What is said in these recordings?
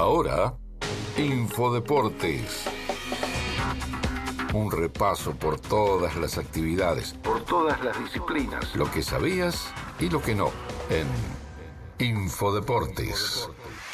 Ahora, Infodeportes. Un repaso por todas las actividades, por todas las disciplinas, lo que sabías y lo que no, en Infodeportes.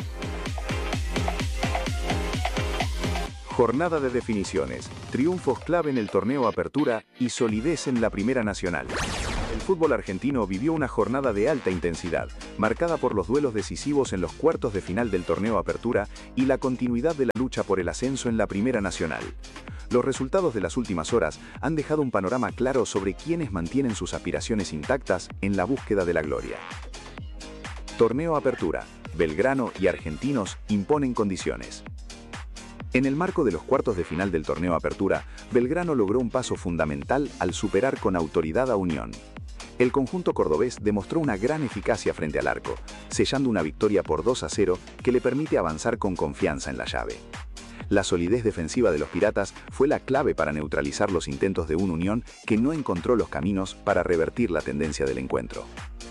Jornada de definiciones, triunfos clave en el torneo Apertura y solidez en la Primera Nacional. El fútbol argentino vivió una jornada de alta intensidad, marcada por los duelos decisivos en los cuartos de final del torneo Apertura y la continuidad de la lucha por el ascenso en la Primera Nacional. Los resultados de las últimas horas han dejado un panorama claro sobre quiénes mantienen sus aspiraciones intactas en la búsqueda de la gloria. Torneo Apertura, Belgrano y Argentinos imponen condiciones. En el marco de los cuartos de final del torneo Apertura, Belgrano logró un paso fundamental al superar con autoridad a Unión. El conjunto cordobés demostró una gran eficacia frente al arco, sellando una victoria por 2-0 que le permite avanzar con confianza en la llave. La solidez defensiva de los Piratas fue la clave para neutralizar los intentos de un Unión que no encontró los caminos para revertir la tendencia del encuentro.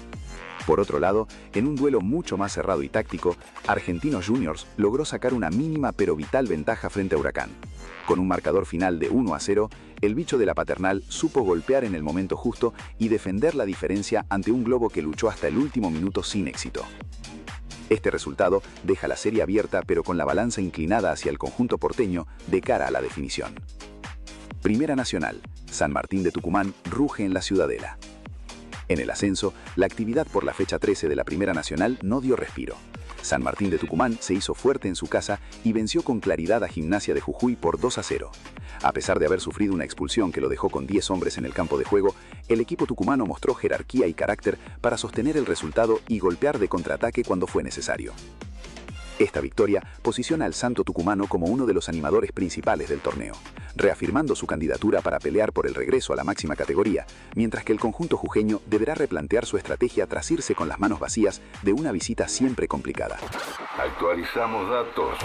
Por otro lado, en un duelo mucho más cerrado y táctico, Argentinos Juniors logró sacar una mínima pero vital ventaja frente a Huracán. Con un marcador final de 1-0, el bicho de la Paternal supo golpear en el momento justo y defender la diferencia ante un Globo que luchó hasta el último minuto sin éxito. Este resultado deja la serie abierta pero con la balanza inclinada hacia el conjunto porteño de cara a la definición. Primera Nacional, San Martín de Tucumán ruge en la Ciudadela. En el ascenso, la actividad por la fecha 13 de la Primera Nacional no dio respiro. San Martín de Tucumán se hizo fuerte en su casa y venció con claridad a Gimnasia de Jujuy por 2-0. A pesar de haber sufrido una expulsión que lo dejó con 10 hombres en el campo de juego, el equipo tucumano mostró jerarquía y carácter para sostener el resultado y golpear de contraataque cuando fue necesario. Esta victoria posiciona al Santo Tucumano como uno de los animadores principales del torneo, reafirmando su candidatura para pelear por el regreso a la máxima categoría, mientras que el conjunto jujeño deberá replantear su estrategia tras irse con las manos vacías de una visita siempre complicada. Actualizamos datos.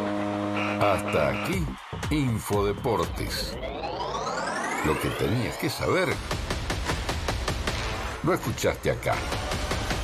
Hasta aquí, Infodeportes. Lo que tenías que saber, lo escuchaste acá.